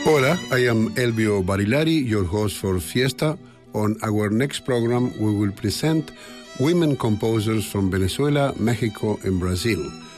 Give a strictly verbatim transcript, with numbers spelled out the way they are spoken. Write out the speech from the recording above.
Hola, I am Elvio Barilari, your host for Fiesta. On our next program, we will present women composers from Venezuela, Mexico, and Brazil.